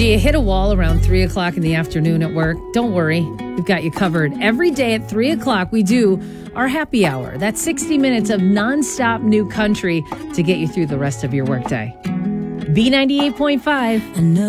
Do you hit a wall around 3 o'clock in the afternoon at work? Don't worry. We've got you covered. Every day at 3 o'clock, we do our happy hour. That's 60 minutes of nonstop new country to get you through the rest of your workday. B98.5.